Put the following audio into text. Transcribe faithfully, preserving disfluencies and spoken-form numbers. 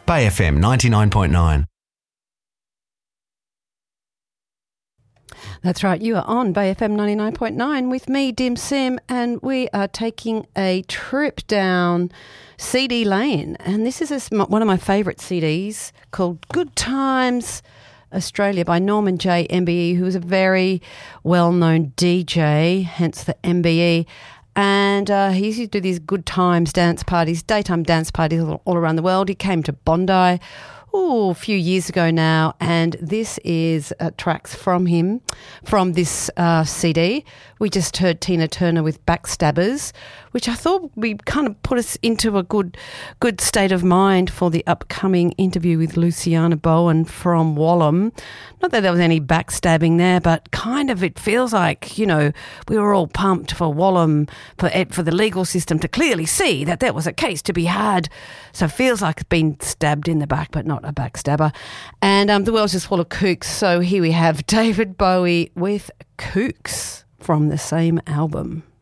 Bay F M ninety-nine point nine. That's right, you are on Bay F M ninety-nine point nine with me, Dim Sim, and we are taking a trip down C D Lane. And this is a, one of my favourite C Ds called Good Times Australia by Norman J. M B E, who is a very well-known D J, hence the M B E. And uh, he used to do these good times dance parties, daytime dance parties all, all around the world. He came to Bondi Oh, a few years ago now, and this is uh, tracks from him, from this uh, C D. We just heard Tina Turner with Backstabbers, which I thought would kind of put us into a good good state of mind for the upcoming interview with Luciana Bowen from Wallam. Not that there was any backstabbing there, but kind of it feels like, you know, we were all pumped for Wallam, for, for the legal system to clearly see that there was a case to be had. So it feels like it's been stabbed in the back, but not a backstabber. And um, the world's just full of kooks. So here we have David Bowie with Kooks from the same album.